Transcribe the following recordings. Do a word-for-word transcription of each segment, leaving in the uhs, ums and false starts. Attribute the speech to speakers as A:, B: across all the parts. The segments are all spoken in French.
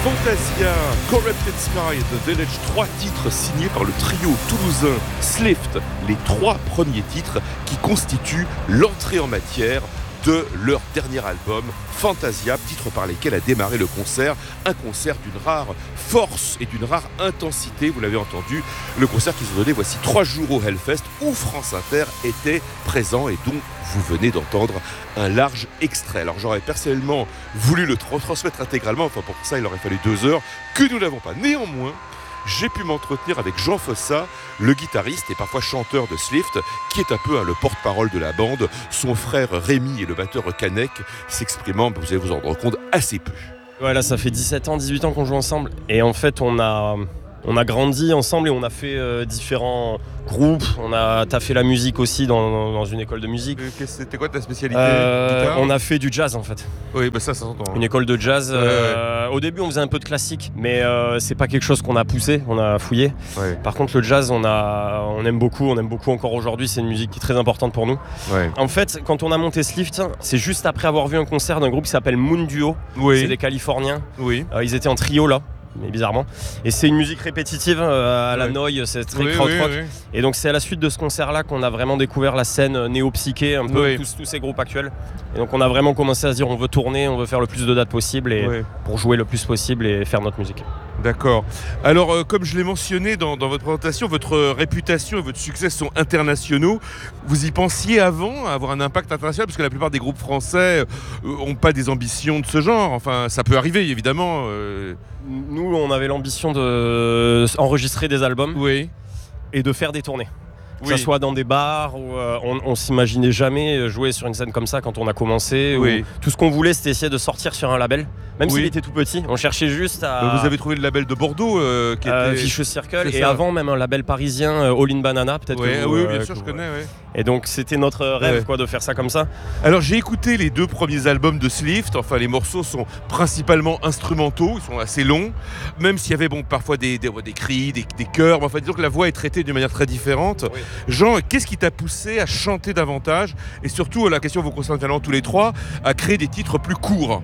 A: Fantasia, Corrupted Sky et The Village, trois titres signés par le trio toulousain Slift, les trois premiers titres qui constituent l'entrée en matière de leur dernier album, Fantasia, titre par lesquels a démarré le concert, un concert d'une rare force et d'une rare intensité, vous l'avez entendu, le concert qu'ils ont donné voici trois jours au Hellfest où France Inter était présent et dont vous venez d'entendre un large extrait. Alors j'aurais personnellement voulu le transmettre intégralement, enfin pour ça il aurait fallu deux heures, que nous n'avons pas. Néanmoins, j'ai pu m'entretenir avec Jean Fossa, le guitariste et parfois chanteur de Slift, qui est un peu hein, le porte-parole de la bande. Son frère Rémi et le batteur Canek s'exprimant, vous allez vous en rendre compte, assez peu.
B: Ouais, là ça fait dix-sept ans, dix-huit ans qu'on joue ensemble. Et en fait on a, on a grandi ensemble et on a fait euh, différents groupes. On a taffé la musique aussi dans, dans une école de musique.
A: Euh, c'était quoi ta spécialité
B: euh, On a fait du jazz en fait.
A: Oui, bah ça, ça s'entend.
B: Une école de jazz.
A: Ouais,
B: euh,
A: ouais.
B: Au début on faisait un peu de classique, mais euh, c'est pas quelque chose qu'on a poussé, on a fouillé.
A: Ouais.
B: Par contre le jazz on, a, on aime beaucoup, on aime beaucoup encore aujourd'hui, c'est une musique qui est très importante pour nous.
A: Ouais.
B: En fait quand on a monté Slift, c'est juste après avoir vu un concert d'un groupe qui s'appelle Moon Duo.
A: Oui.
B: C'est des Californiens.
A: Oui.
B: Euh, ils étaient en trio là. Mais bizarrement. Et c'est une musique répétitive euh, à la
A: ouais.
B: noise, c'est très
A: oui,
B: krautrock.
A: oui, oui.
B: Et donc c'est à la suite de ce concert-là qu'on a vraiment découvert la scène néo-psyché, un peu
A: oui.
B: tous, tous ces groupes actuels. Et donc on a vraiment commencé à se dire on veut tourner, on veut faire le plus de dates possible et
A: oui.
B: pour jouer le plus possible et faire notre musique.
A: D'accord. Alors, euh, comme je l'ai mentionné dans, dans votre présentation, votre réputation et votre succès sont internationaux. Vous y pensiez avant à avoir un impact international? Parce que la plupart des groupes français n'ont pas des ambitions de ce genre. Enfin, ça peut arriver, évidemment. Euh...
B: Nous, on avait l'ambition d'enregistrer des albums
A: oui.
B: et de faire des tournées. Que
A: oui.
B: ça soit dans des bars, où, euh, on, on s'imaginait jamais jouer sur une scène comme ça quand on a commencé.
A: Oui.
B: Tout ce qu'on voulait, c'était essayer de sortir sur un label, même
A: oui.
B: s'il était tout petit. On cherchait juste à...
A: Vous avez trouvé le label de Bordeaux euh, qui
B: euh,
A: était...
B: Vicious Circle,
A: C'est
B: et
A: ça.
B: avant même un label parisien, euh, All in Banana, peut-être
A: ouais,
B: que vous,
A: Oui,
B: euh,
A: bien sûr,
B: que
A: je
B: vous,
A: connais. Ouais.
B: Et donc c'était notre rêve
A: ouais.
B: quoi, de faire ça comme ça.
A: Alors j'ai écouté les deux premiers albums de Slift, enfin les morceaux sont principalement instrumentaux, ils sont assez longs, même s'il y avait bon, parfois des, des, des cris, des, des chœurs, mais enfin disons que la voix est traitée d'une manière très différente.
B: Oui.
A: Jean, qu'est-ce qui t'a poussé à chanter davantage et surtout, la question vous concerne finalement tous les trois, à créer des titres plus courts?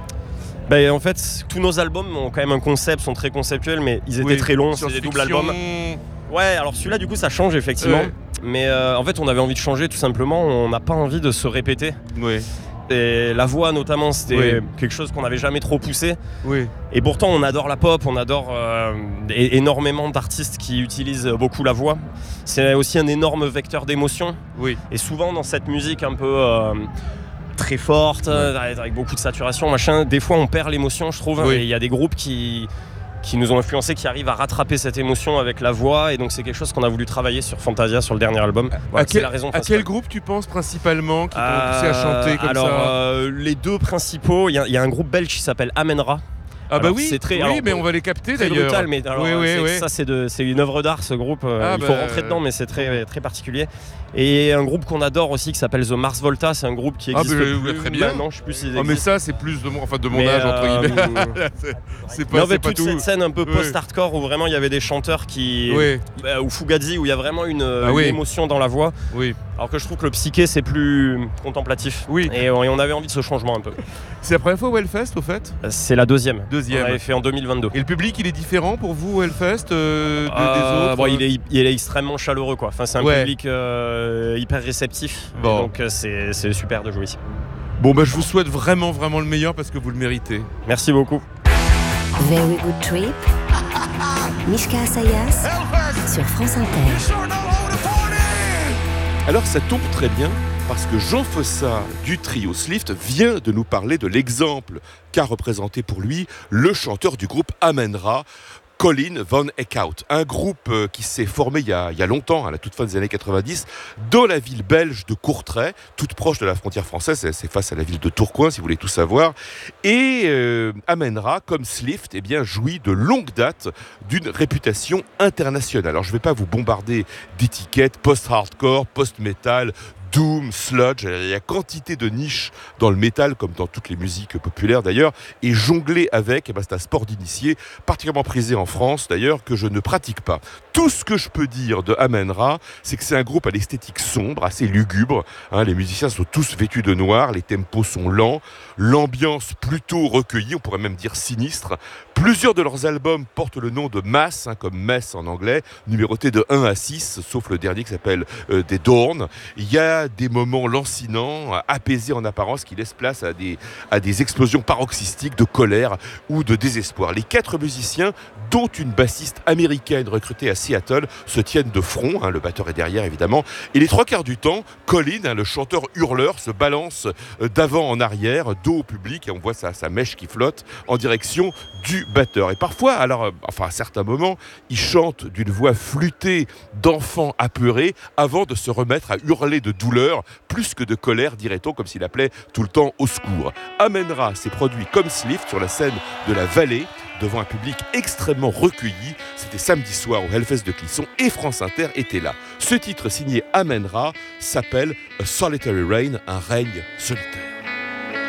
B: Ben, en fait, tous nos albums ont quand même un concept, sont très conceptuels, mais ils étaient
A: oui,
B: très longs, c'est des doubles albums. Ouais, alors celui-là du coup ça change effectivement,
A: ouais.
B: mais euh, en fait on avait envie de changer tout simplement, on n'a pas envie de se répéter.
A: Oui.
B: Et la voix notamment c'était
A: oui.
B: quelque chose qu'on n'avait jamais trop poussé.
A: Oui.
B: Et pourtant on adore la pop, on adore euh, é- énormément d'artistes qui utilisent beaucoup la voix. C'est aussi un énorme vecteur d'émotion.
A: Oui.
B: Et souvent dans cette musique un peu... Euh, très forte, ouais. avec beaucoup de saturation, machin, des fois on perd l'émotion je trouve, oui. Et il y a des groupes qui... qui nous ont influencés, qui arrivent à rattraper cette émotion avec la voix, et donc c'est quelque chose qu'on a voulu travailler sur Fantasia, sur le dernier album. Voilà,
A: à, quel,
B: la raison
A: à quel groupe tu penses principalement qui t'ont euh, poussé à chanter comme
B: alors,
A: ça
B: euh, les deux principaux, il y, y a un groupe belge qui s'appelle Amenra.
A: Ah
B: alors,
A: bah oui,
B: c'est très,
A: oui
B: alors,
A: mais on va les capter
B: très
A: d'ailleurs.
B: Brutal, mais alors,
A: oui, oui,
B: c'est,
A: oui.
B: ça c'est, de, c'est une œuvre d'art ce groupe, ah il bah, faut rentrer dedans mais c'est très, très particulier. Et un groupe qu'on adore aussi qui s'appelle The Mars Volta, c'est un groupe qui existe
A: ah bah,
B: plus
A: très bien.
B: maintenant, je sais plus s'ils
A: existent. Oh mais ça c'est plus de mon, enfin, de mon
B: mais
A: âge entre
B: euh,
A: guillemets. c'est, c'est pas,
B: mais en fait
A: c'est pas
B: toute
A: tout.
B: cette scène un peu
A: oui.
B: post-hardcore où vraiment il y avait des chanteurs qui...
A: Oui.
B: Bah, ou Fugazi où il y a vraiment une,
A: ah,
B: une
A: oui.
B: émotion dans la voix.
A: Oui.
B: Alors que je trouve que le psyché c'est plus contemplatif.
A: Oui.
B: Et on, et on avait envie de ce changement un peu.
A: C'est la première fois au Hellfest au fait?
B: C'est la deuxième.
A: Deuxième.
B: On l'avait fait en deux mille vingt-deux.
A: Et le public il est différent pour vous au Hellfest euh, de,
B: euh,
A: des autres?
B: Bon, il, est, il est extrêmement chaleureux quoi. Enfin, c'est un
A: ouais.
B: public euh, hyper réceptif.
A: Bon.
B: Donc c'est, c'est super de jouer ici.
A: Bon bah je vous souhaite vraiment vraiment le meilleur parce que vous le méritez.
B: Merci beaucoup.
C: Very Good Trip. Mishka Assayas sur France Inter.
A: Alors ça tombe très bien parce que Jean Fossa du trio Slift vient de nous parler de l'exemple qu'a représenté pour lui le chanteur du groupe Amenra, Colin Van Eekhout, un groupe qui s'est formé il y, a, il y a longtemps, à la toute fin des années quatre-vingt-dix, dans la ville belge de Courtrai, toute proche de la frontière française, c'est, c'est face à la ville de Tourcoing, si vous voulez tout savoir. Et euh, Amenra, comme Slift, eh bien, jouit de longue date d'une réputation internationale. Alors je ne vais pas vous bombarder d'étiquettes post-hardcore, post-metal, doom, sludge, il y a quantité de niches dans le métal, comme dans toutes les musiques populaires d'ailleurs, et jongler avec, eh ben, c'est un sport d'initié, particulièrement prisé en France d'ailleurs, que je ne pratique pas. Tout ce que je peux dire de Amen-Ra, c'est que c'est un groupe à l'esthétique sombre, assez lugubre, hein, les musiciens sont tous vêtus de noir, les tempos sont lents, l'ambiance plutôt recueillie, on pourrait même dire sinistre. Plusieurs de leurs albums portent le nom de Mass, hein, comme Mess en anglais, numérotés de un à six, sauf le dernier qui s'appelle euh, des Dawn. Il y a des moments lancinants, apaisés en apparence, qui laissent place à des, à des explosions paroxystiques de colère ou de désespoir. Les quatre musiciens, dont une bassiste américaine recrutée à Seattle, se tiennent de front, hein, le batteur est derrière évidemment, et les trois quarts du temps, Colin, hein, le chanteur hurleur, se balance d'avant en arrière, dos au public, et on voit sa, sa mèche qui flotte en direction du batteur. Et parfois, alors, enfin à certains moments, il chante d'une voix flûtée d'enfant apeuré avant de se remettre à hurler de douleur, plus que de colère, dirait-on, comme s'il appelait tout le temps au secours. Amen-Ra s'est produit comme Slift sur la scène de la Vallée, devant un public extrêmement recueilli. C'était samedi soir au Hellfest de Clisson et France Inter était là. Ce titre signé Amen-Ra s'appelle A Solitary Reign, un règne solitaire.